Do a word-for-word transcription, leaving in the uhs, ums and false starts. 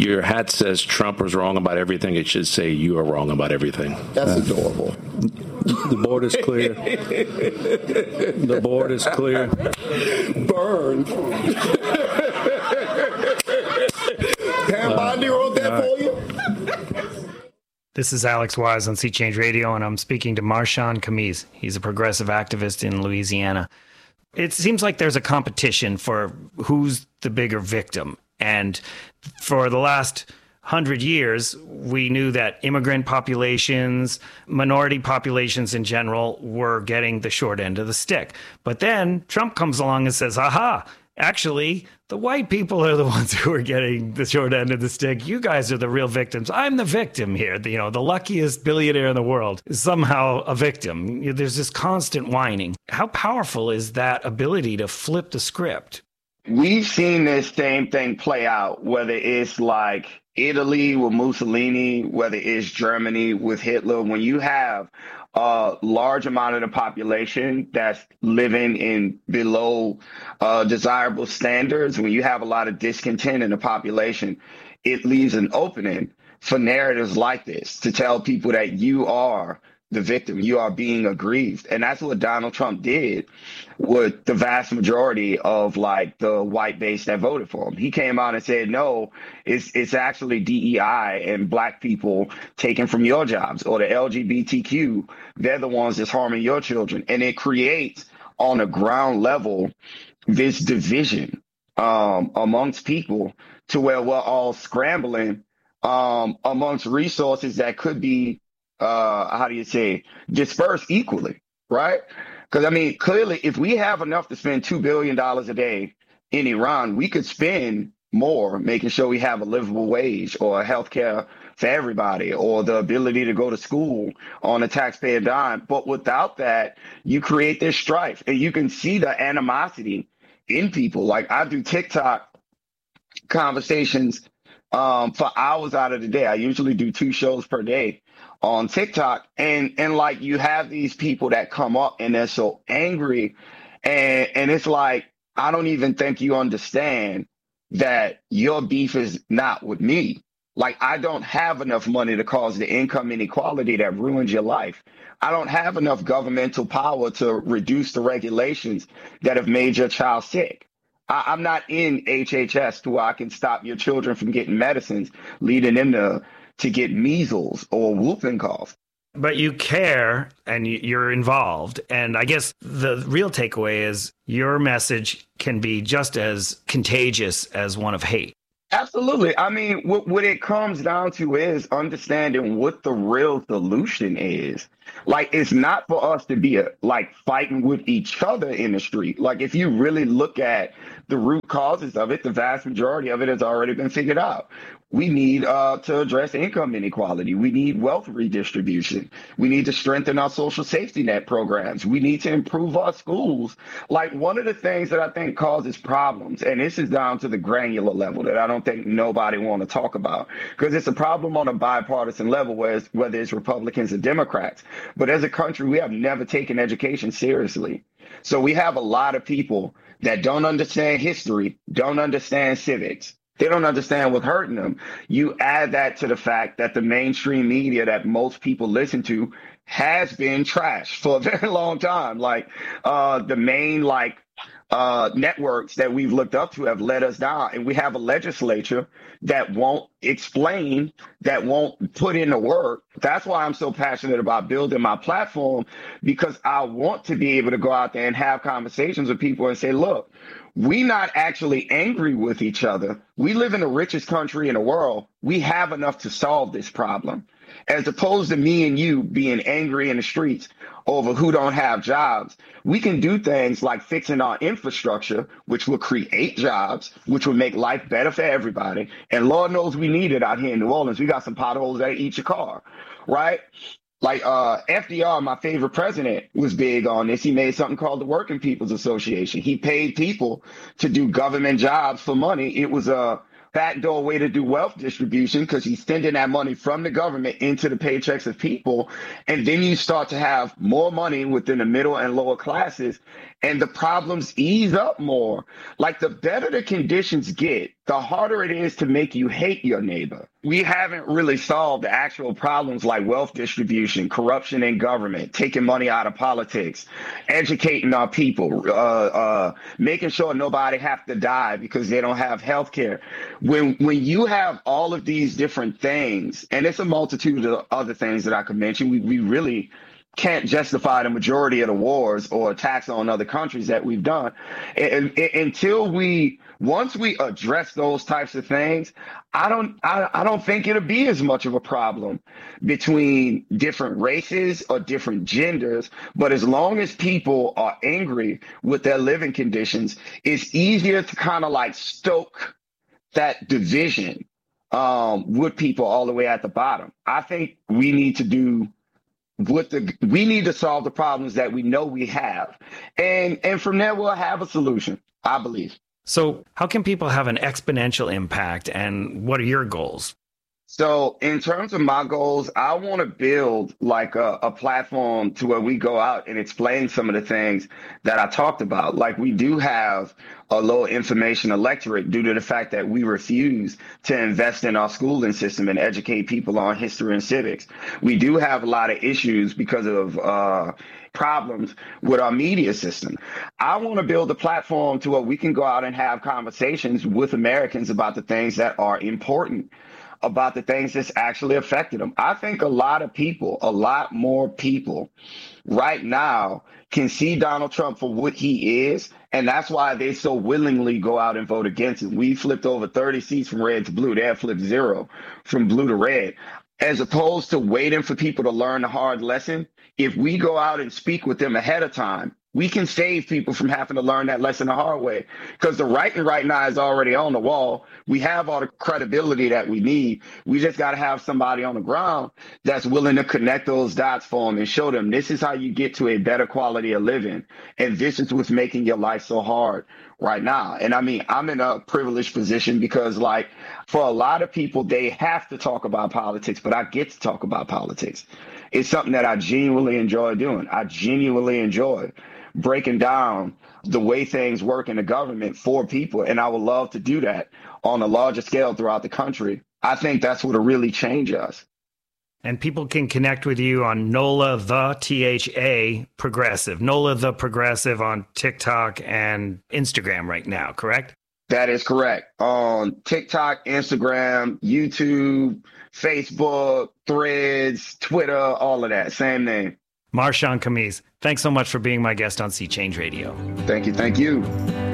your hat says Trump is wrong about everything. It should say you are wrong about everything. That's adorable. The board is clear. The board is clear. Burned. Pam Bondi wrote that for you? This is Alex Wise on Sea Change Radio, and I'm speaking to Marshawn Khamis. He's a progressive activist in Louisiana. It seems like there's a competition for who's the bigger victim. And for the last hundred years, we knew that immigrant populations, minority populations in general, were getting the short end of the stick. But then Trump comes along and says, aha, actually, the white people are the ones who are getting the short end of the stick. You guys are the real victims. I'm the victim here. You know, the luckiest billionaire in the world is somehow a victim. There's this constant whining. How powerful is that ability to flip the script? We've seen this same thing play out, whether it's like Italy with Mussolini, whether it's Germany with Hitler. When you have a large amount of the population that's living in below uh, desirable standards, when you have a lot of discontent in the population, it leaves an opening for narratives like this to tell people that you are the victim, you are being aggrieved. And that's what Donald Trump did with the vast majority of like the white base that voted for him. He came out and said, no, it's it's actually D E I and black people taken from your jobs, or the L G B T Q. They're the ones that's harming your children. And it creates on a ground level this division um, amongst people to where we're all scrambling um, amongst resources that could be Uh, how do you say, dispersed equally, right? Because, I mean, clearly, if we have enough to spend two billion dollars a day in Iran, we could spend more making sure we have a livable wage or health care for everybody or the ability to go to school on a taxpayer dime. But without that, you create this strife, and you can see the animosity in people. Like, I do TikTok conversations um, for hours out of the day. I usually do two shows per day on TikTok, and and like you have these people that come up and they're so angry, and and it's like, I don't even think you understand that your beef is not with me. Like, I don't have enough money to cause the income inequality that ruins your life. I don't have enough governmental power to reduce the regulations that have made your child sick. I, I'm not in H H S to where I can stop your children from getting medicines, leading them to to get measles or whooping cough. But you care and you're involved. And I guess the real takeaway is your message can be just as contagious as one of hate. Absolutely. I mean, what, what it comes down to is understanding what the real solution is. Like, it's not for us to be a, like fighting with each other in the street. Like, if you really look at the root causes of it, the vast majority of it has already been figured out. We need uh, to address income inequality. We need wealth redistribution. We need to strengthen our social safety net programs. We need to improve our schools. Like, one of the things that I think causes problems, and this is down to the granular level that I don't think nobody want to talk about, because it's a problem on a bipartisan level, where it's, whether it's Republicans or Democrats. But as a country, we have never taken education seriously. So we have a lot of people that don't understand history, don't understand civics. They don't understand what's hurting them. You add that to the fact that the mainstream media that most people listen to has been trashed for a very long time. Like uh, the main like uh, networks that we've looked up to have let us down. And we have a legislature that won't explain, that won't put in the work. That's why I'm so passionate about building my platform, because I want to be able to go out there and have conversations with people and say, look, we're not actually angry with each other. We live in the richest country in the world. We have enough to solve this problem, as opposed to me and you being angry in the streets over who don't have jobs. We can do things like fixing our infrastructure, which will create jobs, which will make life better for everybody. And Lord knows we need it out here in New Orleans. We got some potholes that eat your car, right? Like uh, F D R, my favorite president, was big on this. He made something called the Working People's Association. He paid people to do government jobs for money. It was a backdoor way to do wealth distribution, because he's sending that money from the government into the paychecks of people. And then you start to have more money within the middle and lower classes. and the problems ease up more. Like the better the conditions get, the harder it is to make you hate your neighbor. We haven't really solved the actual problems like wealth distribution, corruption in government, taking money out of politics, educating our people, uh, uh, making sure nobody have to die because they don't have health care. When, when you have all of these different things, and it's a multitude of other things that I could mention, we, we really can't justify the majority of the wars or attacks on other countries that we've done. And, and, until we, once we address those types of things, I don't, I, I don't think it'll be as much of a problem between different races or different genders. But as long as people are angry with their living conditions, it's easier to kind of like stoke that division um, with people all the way at the bottom. I think we need to do What the we need to solve the problems that we know we have, and and from there we'll have a solution, I believe. So how can people have an exponential impact, and what are your goals? So in terms of my goals, I want to build like a, a platform to where we go out and explain some of the things that I talked about. Like we do have a low information electorate due to the fact that we refuse to invest in our schooling system and educate people on history and civics. We do have a lot of issues because of uh, problems with our media system. I want to build a platform to where we can go out and have conversations with Americans about the things that are important, about the things that's actually affected them. I think a lot of people, a lot more people right now can see Donald Trump for what he is, and that's why they so willingly go out and vote against him. We flipped over thirty seats from red to blue. They have flipped zero from blue to red. As opposed to waiting for people to learn the hard lesson, if we go out and speak with them ahead of time, we can save people from having to learn that lesson the hard way, because the writing right now is already on the wall. We have all the credibility that we need. We just got to have somebody on the ground that's willing to connect those dots for them and show them this is how you get to a better quality of living. And this is what's making your life so hard right now. And I mean, I'm in a privileged position because like for a lot of people, they have to talk about politics, but I get to talk about politics. It's something that I genuinely enjoy doing. I genuinely enjoy breaking down the way things work in the government for people. And I would love to do that on a larger scale throughout the country. I think that's what will really change us. And people can connect with you on NOLA the T H A Progressive, NOLA the Progressive on TikTok and Instagram right now, correct? That is correct. On TikTok, Instagram, YouTube, Facebook, Threads, Twitter, all of that. Same name. Marshawn Khamis, thanks so much for being my guest on Sea Change Radio. Thank you. Thank you.